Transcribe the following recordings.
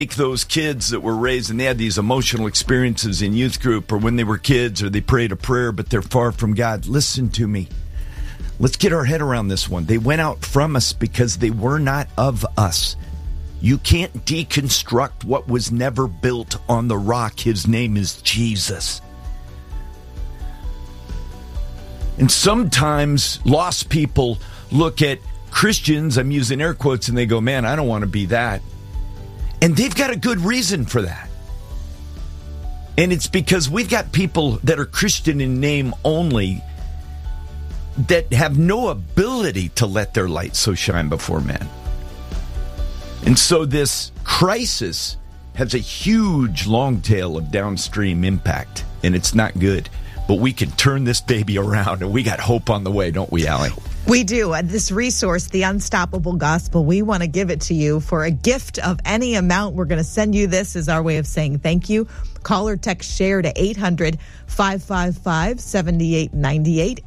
those kids that were raised and they had these emotional experiences in youth group or when they were kids or they prayed a prayer but they're far from God. Listen to me. Let's get our head around this one. They went out from us because they were not of us. You can't deconstruct what was never built on the rock. His name is Jesus. And sometimes lost people look at Christians, I'm using air quotes, and they go, man, I don't want to be that. And they've got a good reason for that. And it's because we've got people that are Christian in name only that have no ability to let their light so shine before men. And so this crisis has a huge long tail of downstream impact, and it's not good. But we can turn this baby around, and we got hope on the way, don't we, Allie? We do. This resource, The Unstoppable Gospel, we want to give it to you for a gift of any amount. We're going to send you this as our way of saying thank you. Call or text SHARE to 800-555-7898,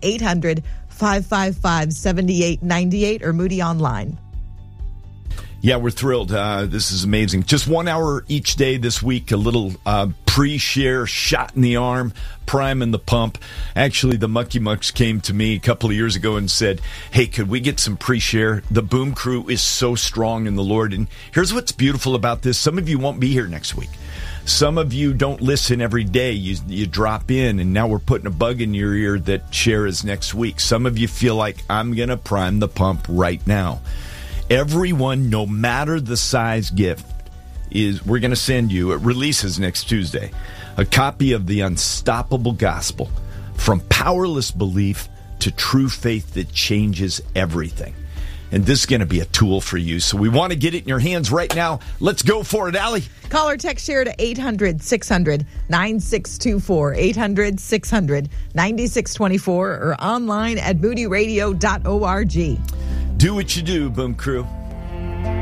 800-555-7898, or Moody Online. Yeah, we're thrilled. This is amazing. Just 1 hour each day this week, a little pre-share, shot in the arm, priming the pump. Actually, the Mucky Mucks came to me a couple of years ago and said, hey, could we get some pre-share? The Boom Crew is so strong in the Lord. And here's what's beautiful about this. Some of you won't be here next week. Some of you don't listen every day. You drop in, and now we're putting a bug in your ear that share is next week. Some of you feel like I'm going to prime the pump right now. Everyone, no matter the size gift, we're going to send you, it releases next Tuesday, a copy of The Unstoppable Gospel, From Powerless Belief to True Faith That Changes Everything. And this is going to be a tool for you. So we want to get it in your hands right now. Let's go for it, Allie. Call or text SHARE to 800-600-9624, 800-600-9624, or online at moodyradio.org. Do what you do, Boom Crew.